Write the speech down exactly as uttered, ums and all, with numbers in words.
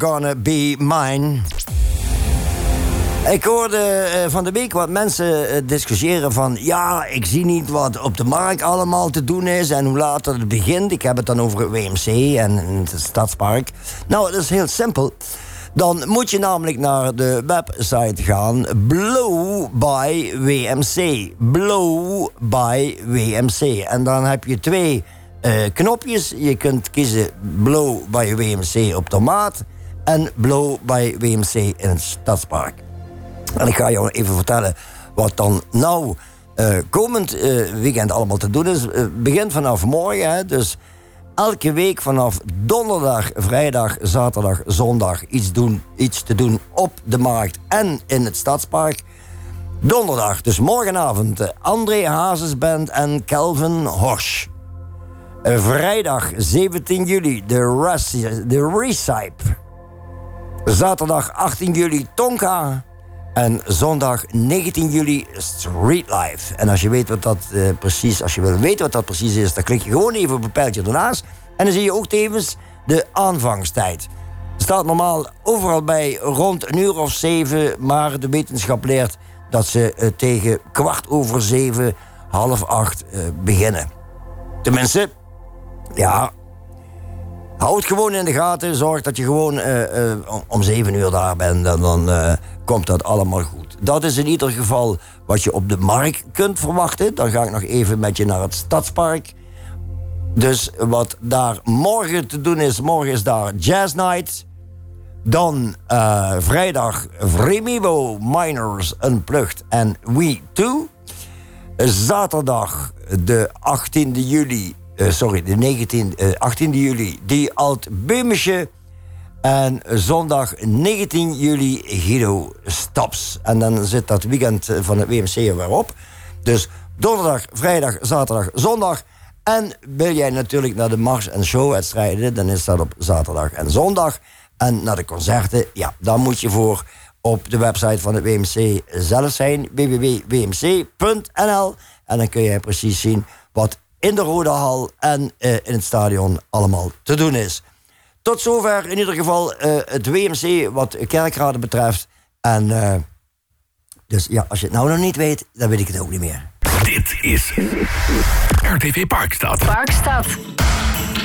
Gonna Be Mine. Ik hoorde uh, van de week wat mensen uh, discussiëren van... ja, ik zie niet wat op de markt allemaal te doen is... en hoe later het begint. Ik heb het dan over het W M C en het Stadspark. Nou, dat is heel simpel. Dan moet je namelijk naar de website gaan... Blow by W M C. Blow by W M C. En dan heb je twee uh, knopjes. Je kunt kiezen Blow by W M C op de maat... en Blow by W M C in het Stadspark. En ik ga je even vertellen wat dan nou uh, komend uh, weekend allemaal te doen is. Uh, begint vanaf morgen, hè, dus elke week vanaf donderdag, vrijdag, zaterdag, zondag... iets, doen, iets te doen op de markt en in het Stadspark. Donderdag, dus morgenavond, uh, André Hazes Band en Calvin Horsch. Uh, vrijdag, zeventien juli, de, Res- de Recipe. Zaterdag, achttien juli, Tonka... En zondag negentien juli Street Life. En als je weet wat dat uh, precies, als je wil weten wat dat precies is, dan klik je gewoon even op een pijltje ernaast. En dan zie je ook tevens de aanvangstijd. Er staat normaal overal bij rond een uur of zeven, maar de wetenschap leert dat ze uh, tegen kwart over zeven, half acht uh, beginnen. Tenminste, ja. Houd het gewoon in de gaten. Zorg dat je gewoon uh, uh, om zeven uur daar bent. En dan uh, komt dat allemaal goed. Dat is in ieder geval wat je op de markt kunt verwachten. Dan ga ik nog even met je naar het Stadspark. Dus wat daar morgen te doen is... Morgen is daar Jazz Night. Dan uh, vrijdag Vremibo, Miners Unplugged en We Too. Zaterdag de achttiende juli... Uh, sorry, de negentiende, uh, achttiende juli, die Alt-Böhmische. En zondag negentien juli Guido Staps. En dan zit dat weekend van het W M C er weer op. Dus donderdag, vrijdag, zaterdag, zondag. En wil jij natuurlijk naar de mars- en showwedstrijden... dan is dat op zaterdag en zondag. En naar de concerten, ja, dan moet je voor op de website van het W M C zelf zijn. w w w punt w m c punt n l. En dan kun je precies zien wat in de Rode Hal en uh, in het stadion allemaal te doen is. Tot zover in ieder geval uh, het W M C wat kerkraden betreft. En uh, dus ja, als je het nou nog niet weet, dan weet ik het ook niet meer. Dit is R T V Parkstad. Parkstad.